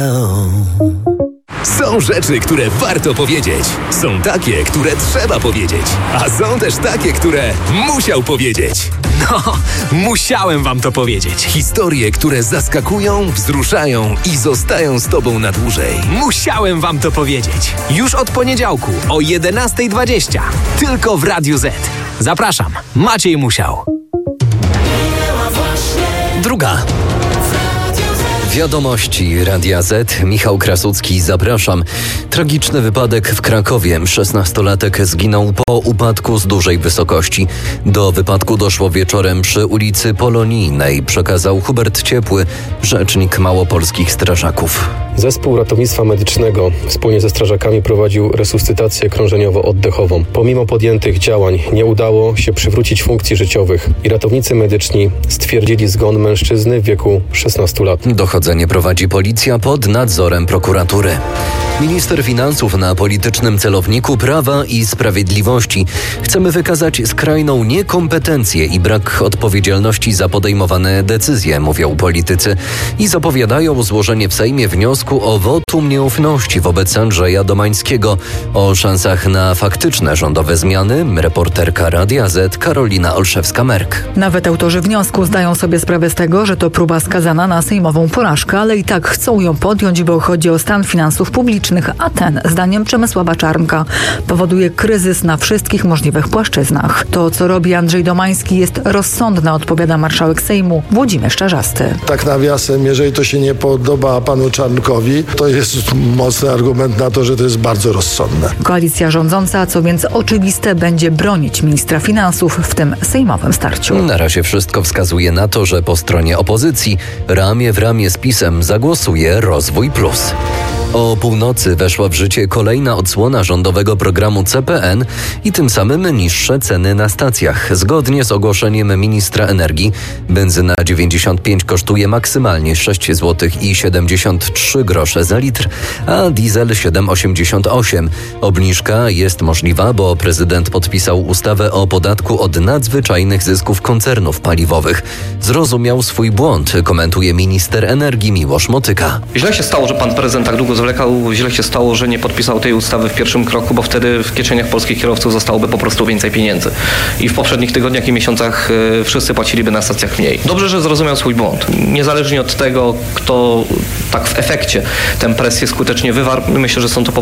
Są rzeczy, które warto powiedzieć. Są takie, które trzeba powiedzieć. A są też takie, które musiał powiedzieć. No, musiałem wam to powiedzieć. Historie, które zaskakują, wzruszają i zostają z tobą na dłużej. Musiałem wam to powiedzieć. Już od poniedziałku o 11:20. Tylko w Radiu Z. Zapraszam, Maciej Musiał. Druga. Wiadomości Radia Z. Michał Krasucki, zapraszam. Tragiczny wypadek w Krakowie. 16-latek zginął po upadku z dużej wysokości. Do wypadku doszło wieczorem przy ulicy Polonijnej, przekazał Hubert Ciepły, rzecznik małopolskich strażaków. Zespół ratownictwa medycznego wspólnie ze strażakami prowadził resuscytację krążeniowo-oddechową. Pomimo podjętych działań nie udało się przywrócić funkcji życiowych i ratownicy medyczni stwierdzili zgon mężczyzny w wieku 16 lat. Dochodzenie prowadzi policja pod nadzorem prokuratury. Minister finansów na politycznym celowniku Prawa i Sprawiedliwości. Chcemy wykazać skrajną niekompetencję i brak odpowiedzialności za podejmowane decyzje, mówią politycy. I zapowiadają złożenie w Sejmie wniosku o wotum nieufności wobec Andrzeja Domańskiego. O szansach na faktyczne rządowe zmiany reporterka Radia Z Karolina Olszewska-Merk. Nawet autorzy wniosku zdają sobie sprawę z tego, że to próba skazana na sejmową porażkę, ale i tak chcą ją podjąć, bo chodzi o stan finansów publicznych, a ten, zdaniem Przemysława Czarnka, powoduje kryzys na wszystkich możliwych płaszczyznach. To, co robi Andrzej Domański, jest rozsądne, odpowiada marszałek Sejmu Włodzimierz Czarzasty. Tak nawiasem, jeżeli to się nie podoba panu Czarnkowi, to jest mocny argument na to, że to jest bardzo rozsądne. Koalicja rządząca, co więc oczywiste, będzie bronić ministra finansów w tym sejmowym starciu. Na razie wszystko wskazuje na to, że po stronie opozycji ramię w ramię z PiS-em zagłosuje Rozwój Plus. O północy weszła w życie kolejna odsłona rządowego programu CPN i tym samym niższe ceny na stacjach. Zgodnie z ogłoszeniem ministra energii, benzyna 95 kosztuje maksymalnie 6 zł i 73 grosze za litr, a diesel 7,88. Obniżka jest możliwa, bo prezydent podpisał ustawę o podatku od nadzwyczajnych zysków koncernów paliwowych. Zrozumiał swój błąd, komentuje minister energii Miłosz Motyka. Źle się stało, że pan prezydent tak długo zwlekał, źle się stało, że nie podpisał tej ustawy w pierwszym kroku, bo wtedy w kieszeniach polskich kierowców zostałoby po prostu więcej pieniędzy. I w poprzednich tygodniach i miesiącach wszyscy płaciliby na stacjach mniej. Dobrze, że zrozumiał swój błąd. Niezależnie od tego, kto tak w efekcie tę presję skutecznie wywarł, myślę, że są to po